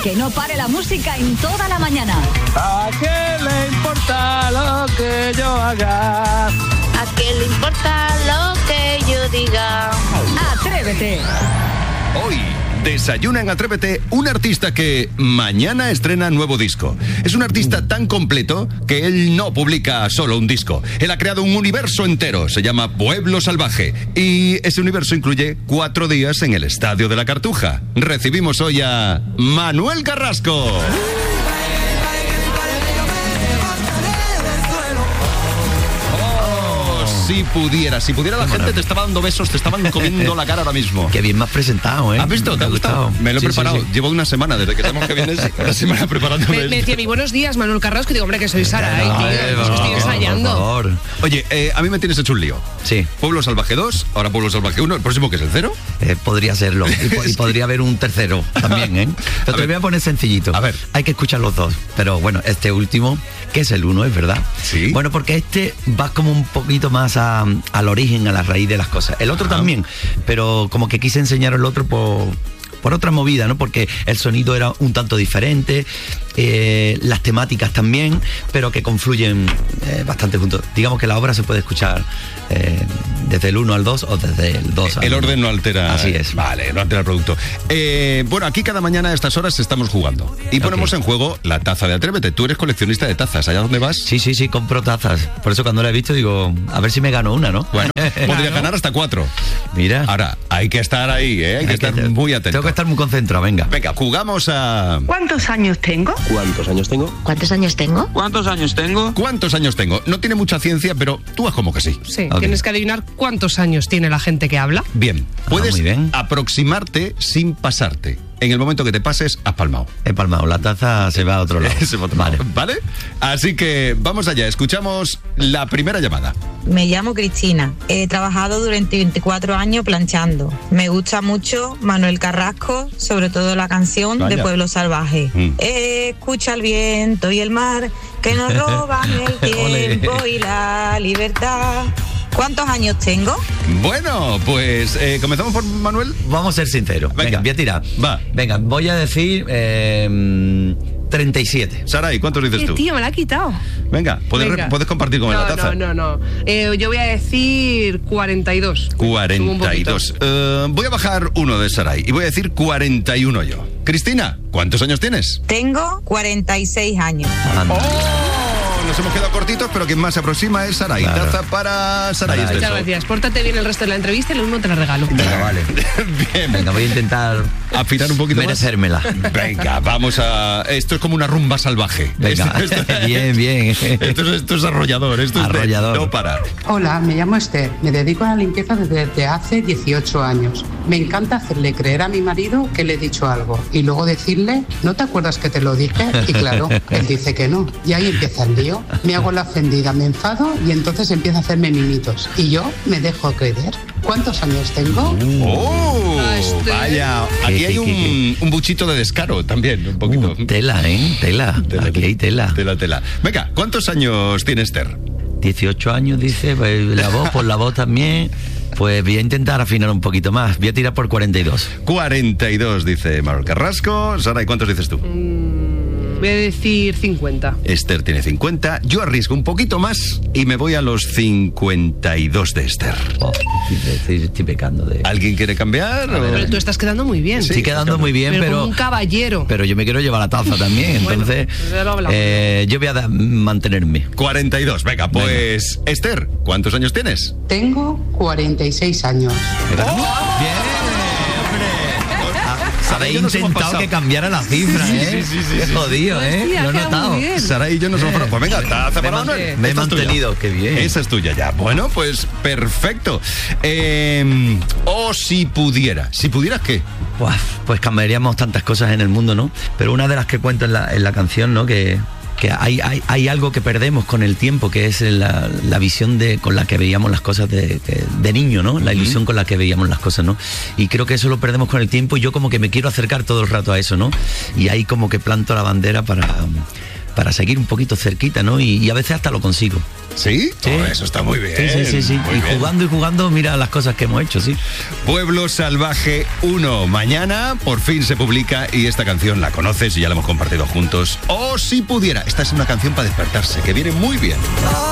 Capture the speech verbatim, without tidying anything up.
Que no pare la música en toda la mañana. ¿A qué le importa lo que yo haga? ¿A qué le importa lo que yo diga? Atrévete. Hoy desayuna en Atrévete un artista que mañana estrena nuevo disco. Es un artista tan completo que él no publica solo un disco. Él ha creado un universo entero, se llama Pueblo Salvaje. Y ese universo incluye cuatro días en el Estadio de la Cartuja. Recibimos hoy a Manuel Carrasco. Si pudiera, si pudiera la gente te estaba dando besos, te estaban comiendo la cara ahora mismo. Qué bien me has presentado, ¿eh? ¿Has visto? ¿Te ha gustado? Me lo he Sí, preparado. sí, sí. Llevo una semana, desde que sabemos que vienes, una semana preparándome. Me, me decía mi buenos días, Manuel Carrasco, y digo, hombre, que soy Sara, Ay, ¿eh, tío? por Pues estoy favor, ensayando. por favor. Oye, eh, a mí me tienes hecho un lío. Sí. Pueblo Salvaje dos, ahora Pueblo Salvaje uno, el próximo que es el cero. Eh, podría serlo. Y, po- y podría haber un tercero también, ¿eh? Pero A te ver. voy a poner sencillito. A ver. Hay que escuchar los dos. Pero bueno, este último, que es el uno, es verdad. Sí. Bueno, porque este va como un poquito más a- al origen, a la raíz de las cosas. El otro Ajá. también, pero como que quise enseñar el otro por... por otra movida, ¿no? Porque el sonido era un tanto diferente, eh, las temáticas también, pero que confluyen eh, bastante juntos. Digamos que la obra se puede escuchar eh, desde el uno al dos o desde el dos al El uno. orden no altera. Así es. Vale, no altera el producto. Eh, bueno, aquí cada mañana a estas horas estamos jugando. Y ponemos Ok. en juego la taza de Atrévete. Tú eres coleccionista de tazas. ¿Allá dónde vas? Sí, sí, sí, compro tazas. Por eso cuando la he visto digo, a ver si me gano una, ¿no? Bueno, podría ganar hasta cuatro. Mira. Ahora, hay que estar ahí, ¿eh? Hay que Hay que estar estar- muy atento. Tengo que estar muy concentrado, venga. Venga, jugamos a... ¿Cuántos años tengo? ¿Cuántos años tengo? ¿Cuántos años tengo? ¿Cuántos años tengo? ¿Cuántos años tengo? No tiene mucha ciencia, pero tú haz como que sí. Sí, Ok. tienes que adivinar cuántos años tiene la gente que habla. Bien, puedes muy bien. aproximarte sin pasarte. En el momento que te pases, has palmado. He palmado, la taza se va a otro lado. Se va a otro Vale. lado, ¿vale? Así que vamos allá, escuchamos la primera llamada. Me llamo Cristina. He trabajado durante veinticuatro años planchando. Me gusta mucho Manuel Carrasco, sobre todo la canción Vaya. de Pueblo Salvaje. Mm. Escucha el viento y el mar que nos roban el tiempo y la libertad. ¿Cuántos años tengo? Bueno, pues eh, comenzamos por Manuel. Vamos a ser sinceros. Venga. Venga, voy a tirar. Va. Venga, voy a decir eh, treinta y siete. Saray, ¿cuántos dices Eh, tú? tío, me la ha quitado. Venga, puedes, Venga. puedes compartir con él no, la taza. No, no, no. Eh, yo voy a decir cuarenta y dos. Subo un cuarenta y poquito. dos. Eh, voy a bajar uno de Saray y voy a decir cuarenta y uno yo. Cristina, ¿cuántos años tienes? Tengo cuarenta y seis años. Anda. ¡Oh! Nos hemos quedado cortitos, pero quien más se aproxima es Saray. Claro. Taza para Saray. Saray. Muchas Esteso. gracias. Pórtate bien el resto de la entrevista y lo mismo te la regalo. Venga, vale. Bien. Venga, voy a intentar Afinar un poquito más. merecérmela. Venga, vamos a... Esto es como una rumba salvaje. Venga, Esto, esto- bien, bien. Esto es, esto es arrollador. Esto es de Arrollador. no parar. Hola, me llamo Esther. Me dedico a la limpieza desde hace dieciocho años. Me encanta hacerle creer a mi marido que le he dicho algo y luego decirle, ¿no te acuerdas que te lo dije? Y claro, él dice que no. Y ahí empieza el lío. Me hago la ofendida, me enfado y entonces empieza a hacerme mimitos. Y yo me dejo creer. ¿Cuántos años tengo? ¡Oh! Ah, este- Vaya, aquí ¿Qué, hay qué, un, qué, un buchito de descaro también, un poquito. Uh, tela, ¿eh? Tela. Tela, Aquí hay tela. Tela, tela. Venga, ¿cuántos años tiene Esther? dieciocho años, dice, pues, la voz, por la voz también. Pues voy a intentar afinar un poquito más. Voy a tirar por cuarenta y dos. cuarenta y dos, dice Manuel Carrasco. Sara, ¿y cuántos dices tú? Voy a decir cincuenta. Esther tiene cincuenta. Yo arriesgo un poquito más y me voy a los cincuenta y dos de Esther. Oh, estoy, estoy pecando de... ¿Alguien quiere cambiar? o- Pero tú estás quedando muy bien. Estoy quedando muy bien, pero, pero... como un caballero. Pero yo me quiero llevar la taza también, Bueno, entonces pues ya lo hablamos. eh, yo voy a da- mantenerme. cuarenta y dos. Venga, pues Esther, ¿cuántos años tienes? Tengo cuarenta y seis años. Habéis y yo nos hemos intentado pasado. que cambiara la cifra, Sí, ¿eh? sí, sí, sí, Qué sí. jodido, Hostia, ¿eh? Lo he queda muy notado. bien. Sara y yo nos hemos... Pues venga, taza Me he para man- Manuel. me he Esta es tuya. mantenido, qué bien. Esa es tuya ya. Bueno, pues perfecto. Eh, o si pudiera. ¿Si pudieras qué? Buah, pues cambiaríamos tantas cosas en el mundo, ¿no? Pero una de las que cuento en la, en la canción, ¿no? Que, que hay, hay, hay algo que perdemos con el tiempo, que es la, la visión de, con la que veíamos las cosas de, de, de niño, ¿no? La ilusión con la que veíamos las cosas, ¿no? Y creo que eso lo perdemos con el tiempo y yo como que me quiero acercar todo el rato a eso, ¿no? Y ahí como que planto la bandera para, para seguir un poquito cerquita, ¿no? Y, y a veces hasta lo consigo. ¿Sí? Sí. Oh, eso está muy bien. Sí, sí, sí, sí. Muy Y bien. jugando y jugando, mira las cosas que hemos hecho, sí. Pueblo Salvaje uno. Mañana por fin se publica y esta canción la conoces y ya la hemos compartido juntos. O si pudiera. Esta es una canción para despertarse, que viene muy bien.